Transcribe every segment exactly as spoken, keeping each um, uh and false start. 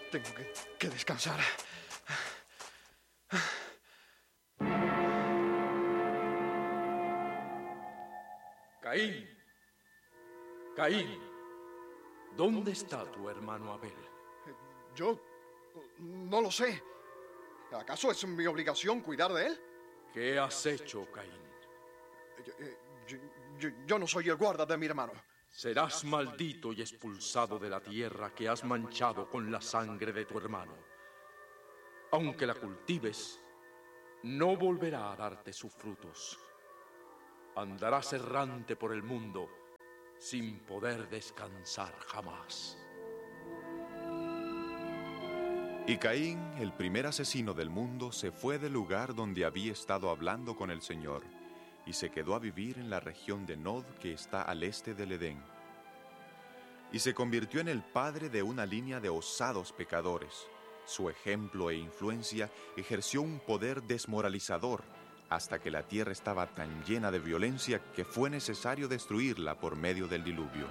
Tengo que, que descansar. Caín, Caín, ¿dónde está tu hermano Abel? Yo no lo sé. ¿Acaso es mi obligación cuidar de él? ¿Qué has hecho, Caín? Yo, yo, yo, yo no soy el guarda de mi hermano. Serás maldito y expulsado de la tierra que has manchado con la sangre de tu hermano. Aunque la cultives, no volverá a darte sus frutos. Andarás errante por el mundo sin poder descansar jamás. Y Caín, el primer asesino del mundo, se fue del lugar donde había estado hablando con el Señor y se quedó a vivir en la región de Nod, que está al este del Edén. Y se convirtió en el padre de una línea de osados pecadores. Su ejemplo e influencia ejerció un poder desmoralizador hasta que la tierra estaba tan llena de violencia que fue necesario destruirla por medio del diluvio.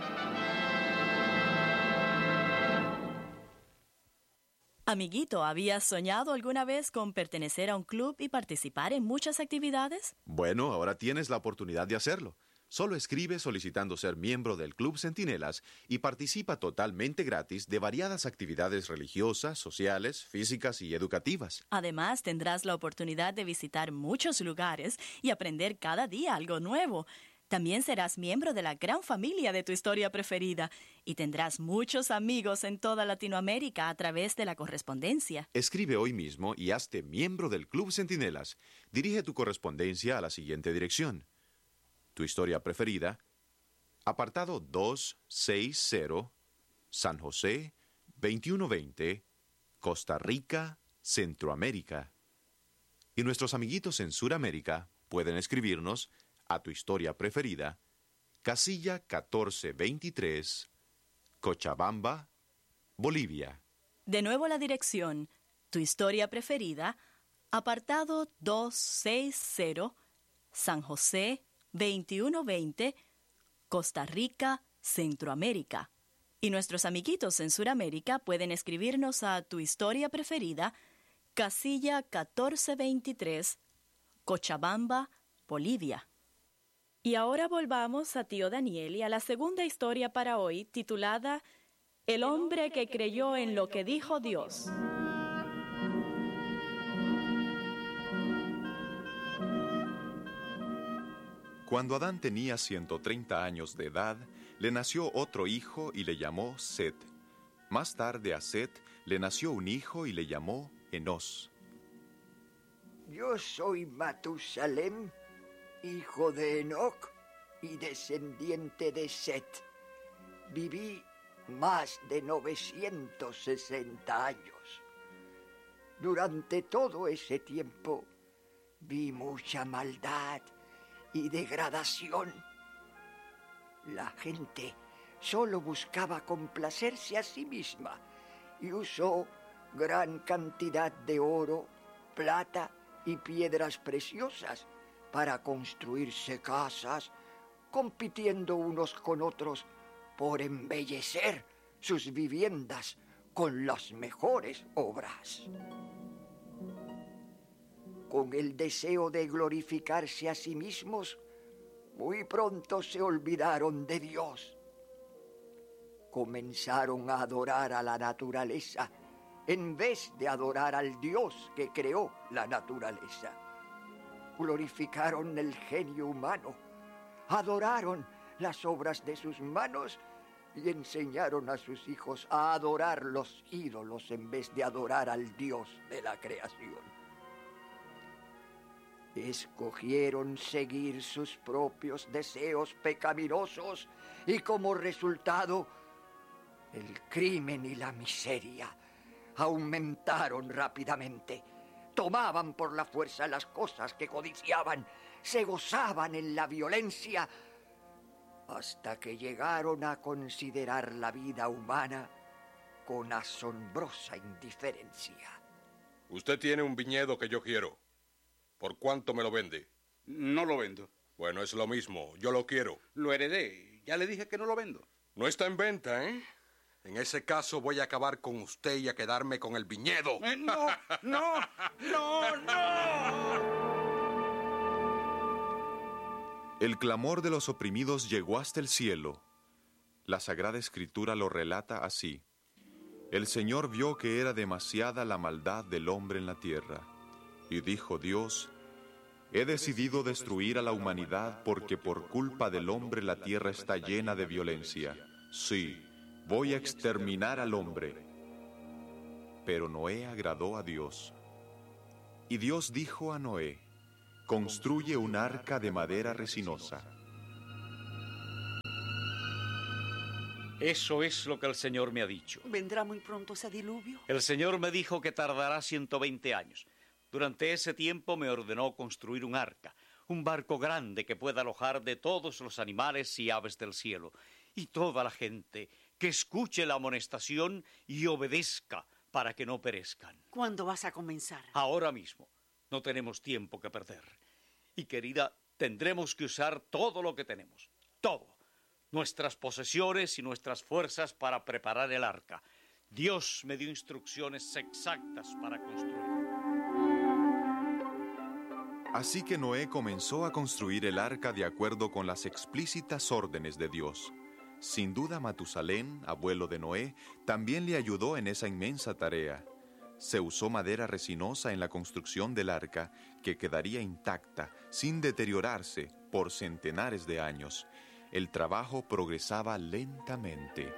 Amiguito, ¿habías soñado alguna vez con pertenecer a un club y participar en muchas actividades? Bueno, ahora tienes la oportunidad de hacerlo. Solo escribe solicitando ser miembro del Club Centinelas y participa totalmente gratis de variadas actividades religiosas, sociales, físicas y educativas. Además, tendrás la oportunidad de visitar muchos lugares y aprender cada día algo nuevo. También serás miembro de la gran familia de tu historia preferida y tendrás muchos amigos en toda Latinoamérica a través de la correspondencia. Escribe hoy mismo y hazte miembro del Club Centinelas. Dirige tu correspondencia a la siguiente dirección: Tu historia preferida, apartado doscientos sesenta, San José, veintiuno veinte, Costa Rica, Centroamérica. Y nuestros amiguitos en Sudamérica pueden escribirnos a Tu historia preferida, casilla catorce veintitrés, Cochabamba, Bolivia. De nuevo la dirección: Tu historia preferida, apartado doscientos sesenta, San José, veintiuno veinte, Costa Rica, Centroamérica. Y nuestros amiguitos en Sudamérica pueden escribirnos a Tu historia preferida, casilla catorce veintitrés, Cochabamba, Bolivia. Y ahora volvamos a tío Daniel y a la segunda historia para hoy, titulada El hombre que creyó en lo que dijo Dios. Cuando Adán tenía ciento treinta años de edad, le nació otro hijo y le llamó Set. Más tarde a Set le nació un hijo y le llamó Enos. Yo soy Matusalem, hijo de Enoc y descendiente de Set. Viví más de novecientos sesenta años. Durante todo ese tiempo vi mucha maldad y degradación. La gente solo buscaba complacerse a sí misma y usó gran cantidad de oro, plata y piedras preciosas para construirse casas, compitiendo unos con otros por embellecer sus viviendas con las mejores obras. Con el deseo de glorificarse a sí mismos, muy pronto se olvidaron de Dios. Comenzaron a adorar a la naturaleza en vez de adorar al Dios que creó la naturaleza. Glorificaron el genio humano, adoraron las obras de sus manos y enseñaron a sus hijos a adorar los ídolos en vez de adorar al Dios de la creación. Escogieron seguir sus propios deseos pecaminosos y como resultado, el crimen y la miseria aumentaron rápidamente. Tomaban por la fuerza las cosas que codiciaban, se gozaban en la violencia, hasta que llegaron a considerar la vida humana con asombrosa indiferencia. Usted tiene un viñedo que yo quiero. ¿Por cuánto me lo vende? No lo vendo. Bueno, es lo mismo. Yo lo quiero. Lo heredé. Ya le dije que no lo vendo. No está en venta, ¿eh? En ese caso voy a acabar con usted y a quedarme con el viñedo. Eh, no, no, no, no. El clamor de los oprimidos llegó hasta el cielo. La Sagrada Escritura lo relata así. El Señor vio que era demasiada la maldad del hombre en la tierra. Y dijo Dios, he decidido destruir a la humanidad porque por culpa del hombre la tierra está llena de violencia. Sí, voy a exterminar al hombre. Pero Noé agradó a Dios. Y Dios dijo a Noé, construye un arca de madera resinosa. Eso es lo que el Señor me ha dicho. ¿Vendrá muy pronto ese diluvio? El Señor me dijo que tardará ciento veinte años. Durante ese tiempo me ordenó construir un arca, un barco grande que pueda alojar de todos los animales y aves del cielo, y toda la gente que escuche la amonestación y obedezca para que no perezcan. ¿Cuándo vas a comenzar? Ahora mismo. No tenemos tiempo que perder. Y querida, tendremos que usar todo lo que tenemos. Todo. Nuestras posesiones y nuestras fuerzas para preparar el arca. Dios me dio instrucciones exactas para construir. Así que Noé comenzó a construir el arca de acuerdo con las explícitas órdenes de Dios. Sin duda Matusalén, abuelo de Noé, también le ayudó en esa inmensa tarea. Se usó madera resinosa en la construcción del arca, que quedaría intacta, sin deteriorarse, por centenares de años. El trabajo progresaba lentamente.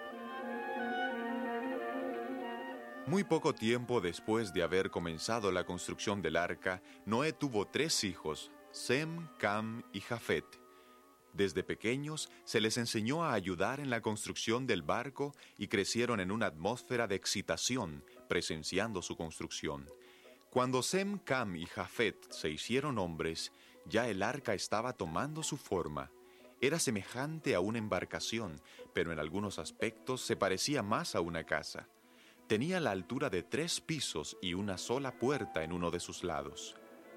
Muy poco tiempo después de haber comenzado la construcción del arca, Noé tuvo tres hijos, Sem, Cam y Jafet. Desde pequeños se les enseñó a ayudar en la construcción del barco y crecieron en una atmósfera de excitación, presenciando su construcción. Cuando Sem, Cam y Jafet se hicieron hombres, ya el arca estaba tomando su forma. Era semejante a una embarcación, pero en algunos aspectos se parecía más a una casa. Tenía la altura de tres pisos y una sola puerta en uno de sus lados.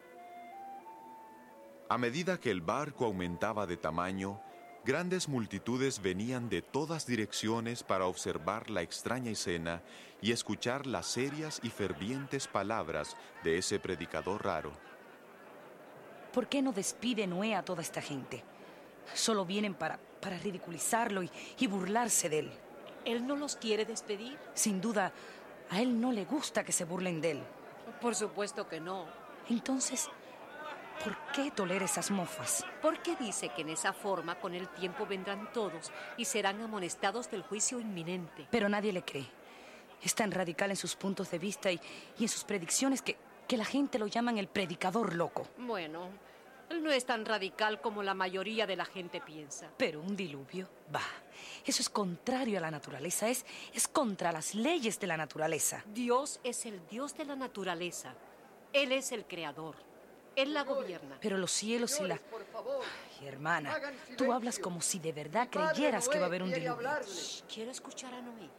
A medida que el barco aumentaba de tamaño, grandes multitudes venían de todas direcciones para observar la extraña escena y escuchar las serias y fervientes palabras de ese predicador raro. ¿Por qué no despide Noé a toda esta gente? Solo vienen para, para ridiculizarlo y, y burlarse de él. ¿Él no los quiere despedir? Sin duda, a él no le gusta que se burlen de él. Por supuesto que no. Entonces, ¿por qué tolera esas mofas? Porque dice que en esa forma, con el tiempo, vendrán todos y serán amonestados del juicio inminente. Pero nadie le cree. Es tan radical en sus puntos de vista y, y en sus predicciones que, que la gente lo llaman el predicador loco. Bueno, él no es tan radical como la mayoría de la gente piensa. Pero un diluvio, bah, eso es contrario a la naturaleza, es, es contra las leyes de la naturaleza. Dios es el Dios de la naturaleza. Él es el creador. Él la gobierna. Pero los cielos y la... Ay, hermana, tú hablas como si de verdad creyeras que va a haber un diluvio. Shh, quiero escuchar a Noé.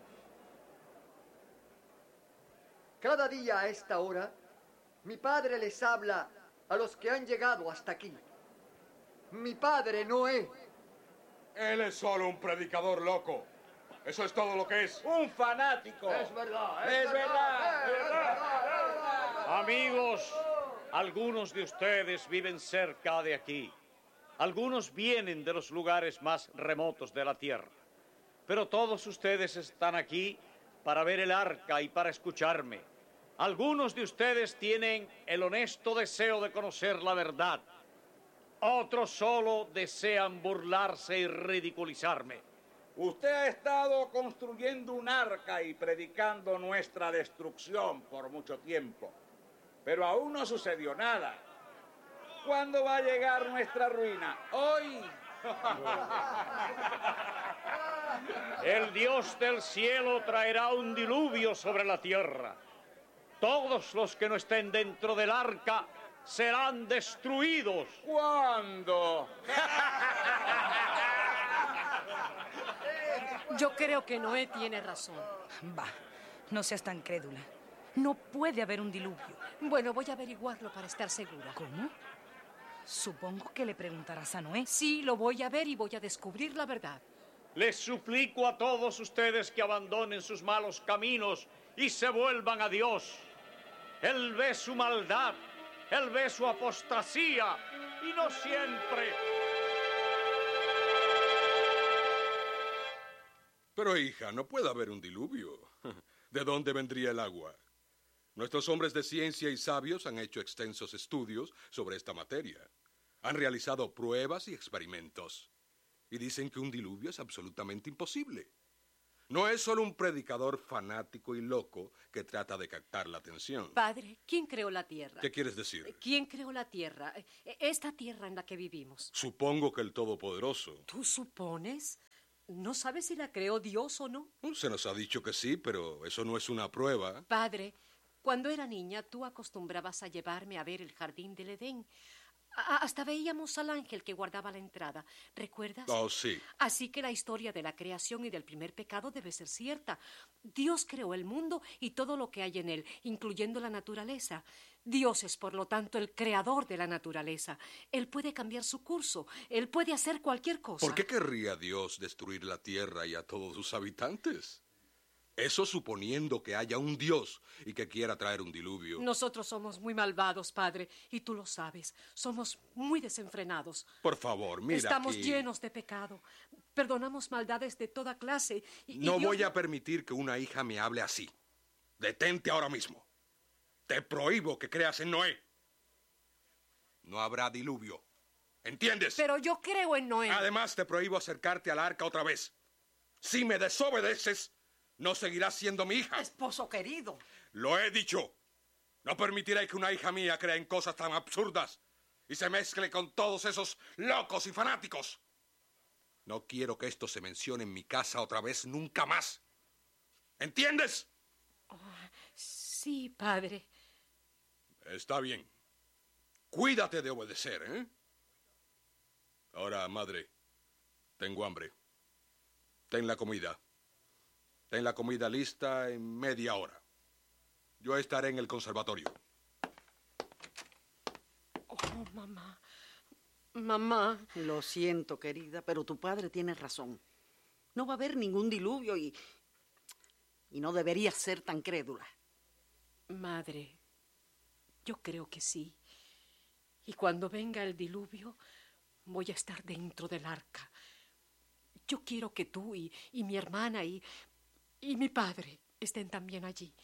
Cada día a esta hora, mi padre les habla a los que han llegado hasta aquí. Mi padre Noé. Él es solo un predicador loco. Eso es todo lo que es. ¡Un fanático! Es verdad, es, Es verdad, verdad, es verdad. Amigos, algunos de ustedes viven cerca de aquí. Algunos vienen de los lugares más remotos de la tierra. Pero todos ustedes están aquí para ver el arca y para escucharme. Algunos de ustedes tienen el honesto deseo de conocer la verdad. Otros solo desean burlarse y ridiculizarme. Usted ha estado construyendo un arca y predicando nuestra destrucción por mucho tiempo. Pero aún no sucedió nada. ¿Cuándo va a llegar nuestra ruina? ¡Hoy! El Dios del cielo traerá un diluvio sobre la tierra. Todos los que no estén dentro del arca serán destruidos. ¿Cuándo? Yo creo que Noé tiene razón. Bah, no seas tan crédula. No puede haber un diluvio. Bueno, voy a averiguarlo para estar segura. ¿Cómo? Supongo que le preguntarás a Noé. Sí, lo voy a ver y voy a descubrir la verdad. Les suplico a todos ustedes que abandonen sus malos caminos y se vuelvan a Dios. Él ve su maldad, Él ve su apostasía y no siempre. Pero hija, no puede haber un diluvio. ¿De dónde vendría el agua? Nuestros hombres de ciencia y sabios han hecho extensos estudios sobre esta materia. Han realizado pruebas y experimentos. Y dicen que un diluvio es absolutamente imposible. No es solo un predicador fanático y loco que trata de captar la atención. Padre, ¿quién creó la tierra? ¿Qué quieres decir? ¿Quién creó la tierra? Esta tierra en la que vivimos. Supongo que el Todopoderoso. ¿Tú supones? ¿No sabes si la creó Dios o no? Se nos ha dicho que sí, pero eso no es una prueba. Padre, cuando era niña, tú acostumbrabas a llevarme a ver el jardín del Edén. A- hasta veíamos al ángel que guardaba la entrada. ¿Recuerdas? Oh, sí. Así que la historia de la creación y del primer pecado debe ser cierta. Dios creó el mundo y todo lo que hay en él, incluyendo la naturaleza. Dios es, por lo tanto, el creador de la naturaleza. Él puede cambiar su curso. Él puede hacer cualquier cosa. ¿Por qué querría Dios destruir la tierra y a todos sus habitantes? Eso suponiendo que haya un Dios y que quiera traer un diluvio. Nosotros somos muy malvados, padre, y tú lo sabes. Somos muy desenfrenados. Por favor, mira Estamos aquí. llenos de pecado. Perdonamos maldades de toda clase. Y, y No Dios voy a permitir que una hija me hable así. Detente ahora mismo. Te prohíbo que creas en Noé. No habrá diluvio. ¿Entiendes? Pero yo creo en Noé. Además, te prohíbo acercarte al arca otra vez. Si me desobedeces, no seguirás siendo mi hija. Esposo querido. Lo he dicho. No permitiré que una hija mía crea en cosas tan absurdas y se mezcle con todos esos locos y fanáticos. No quiero que esto se mencione en mi casa otra vez nunca más. ¿Entiendes? Oh, sí, padre. Está bien. Cuídate de obedecer, ¿eh? Ahora, madre, tengo hambre. Ten la comida. Ten la comida lista en media hora. Yo estaré en el conservatorio. Oh, mamá. Mamá. Lo siento, querida, pero tu padre tiene razón. No va a haber ningún diluvio y... y no deberías ser tan crédula. Madre, yo creo que sí. Y cuando venga el diluvio, voy a estar dentro del arca. Yo quiero que tú y, y mi hermana y, y mi padre estén también allí.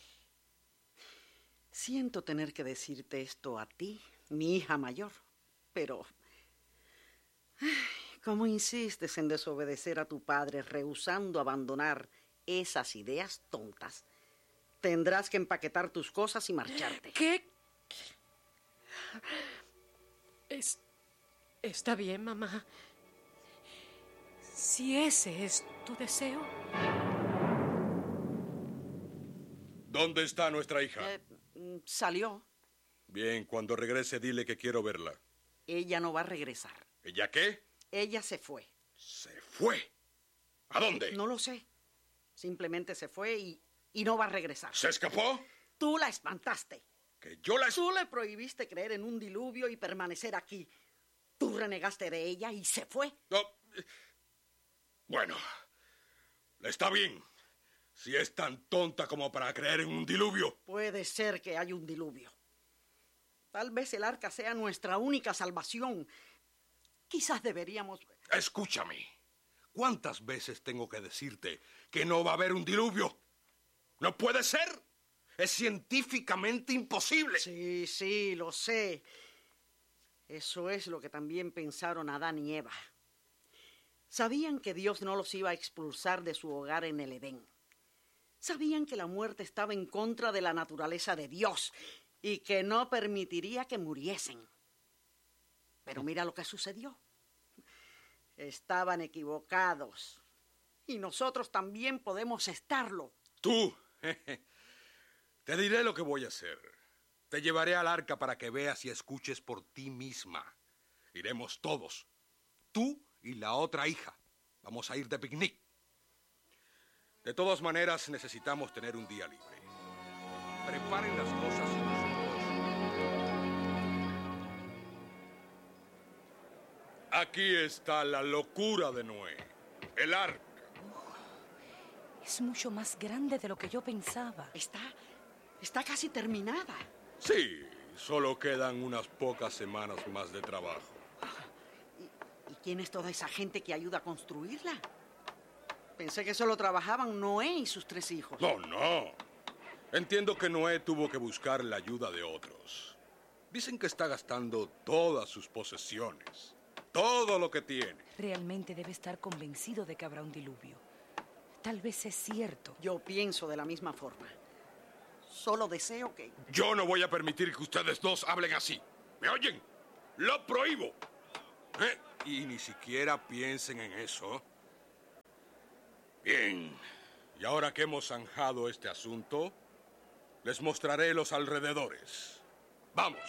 Siento tener que decirte esto a ti, mi hija mayor, pero... ay, ¿cómo insistes en desobedecer a tu padre, rehusando abandonar esas ideas tontas? Tendrás que empaquetar tus cosas y marcharte. ¿Qué? Es, está bien, mamá. Si ese es tu deseo. ¿Dónde está nuestra hija? Eh, salió. Bien, cuando regrese dile que quiero verla. Ella no va a regresar. ¿Ella qué? Ella se fue. ¿Se fue? ¿A dónde? No lo sé. Simplemente se fue y, y no va a regresar. ¿Se escapó? Tú la espantaste. ¿Que yo la... Tú le prohibiste creer en un diluvio y permanecer aquí. Tú renegaste de ella y se fue. No. Bueno, está bien. Si es tan tonta como para creer en un diluvio. Puede ser que haya un diluvio. Tal vez el arca sea nuestra única salvación. Quizás deberíamos... Escúchame. ¿Cuántas veces tengo que decirte que no va a haber un diluvio? ¡No puede ser! Es científicamente imposible. Sí, sí, lo sé. Eso es lo que también pensaron Adán y Eva. Sabían que Dios no los iba a expulsar de su hogar en el Edén. Sabían que la muerte estaba en contra de la naturaleza de Dios y que no permitiría que muriesen. Pero mira lo que sucedió. Estaban equivocados. Y nosotros también podemos estarlo. Tú. Te diré lo que voy a hacer. Te llevaré al arca para que veas y escuches por ti misma. Iremos todos. Tú y la otra hija. Vamos a ir de picnic. De todas maneras, necesitamos tener un día libre. Preparen las cosas y nosotros... Aquí está la locura de Noé, el arca. es mucho más grande de lo que yo pensaba. Está, está casi terminada. Sí, solo quedan unas pocas semanas más de trabajo. ¿Y, y quién es toda esa gente que ayuda a construirla? Pensé que solo trabajaban Noé y sus tres hijos. No, no. Entiendo que Noé tuvo que buscar la ayuda de otros. Dicen que está gastando todas sus posesiones, todo lo que tiene. Realmente debe estar convencido de que habrá un diluvio. Tal vez es cierto. Yo pienso de la misma forma. Solo deseo que... Yo no voy a permitir que ustedes dos hablen así. ¿Me oyen? ¡Lo prohíbo! ¿Eh? Y ni siquiera piensen en eso. Bien. Y ahora que hemos zanjado este asunto, les mostraré los alrededores. ¡Vamos!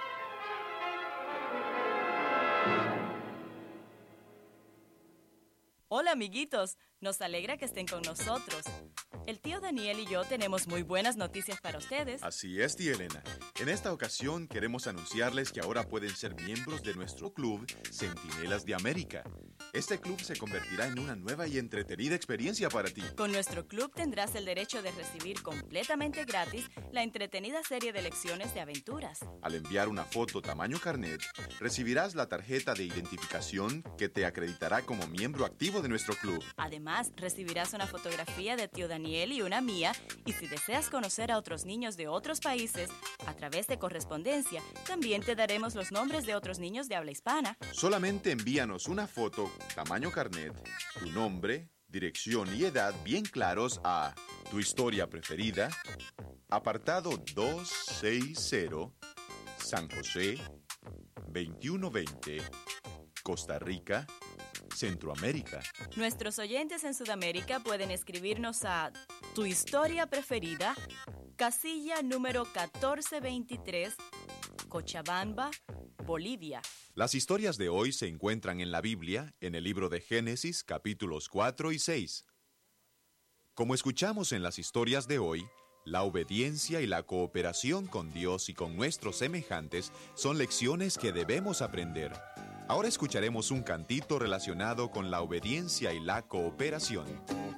Hola, amiguitos. Nos alegra que estén con nosotros. El tío Daniel y yo tenemos muy buenas noticias para ustedes. Así es, tía Elena. En esta ocasión queremos anunciarles que ahora pueden ser miembros de nuestro club Centinelas de América. Este club se convertirá en una nueva y entretenida experiencia para ti. Con nuestro club tendrás el derecho de recibir completamente gratis la entretenida serie de lecciones de aventuras. Al enviar una foto tamaño carnet, recibirás la tarjeta de identificación que te acreditará como miembro activo de nuestro club. Además, recibirás una fotografía de tío Daniel y una mía, y si deseas conocer a otros niños de otros países a través de correspondencia, también te daremos los nombres de otros niños de habla hispana. Solamente envíanos una foto tamaño carnet, tu nombre, dirección y edad bien claros a Tu Historia Preferida, apartado doscientos sesenta, San José, veintiuno veinte, Costa Rica, Centroamérica. Nuestros oyentes en Sudamérica pueden escribirnos a Tu Historia Preferida, casilla número catorce veintitrés, Cochabamba, Bolivia. Las historias de hoy se encuentran en la Biblia, en el libro de Génesis, capítulos cuatro y seis. Como escuchamos en las historias de hoy, la obediencia y la cooperación con Dios y con nuestros semejantes son lecciones que debemos aprender. Ahora escucharemos un cantito relacionado con la obediencia y la cooperación.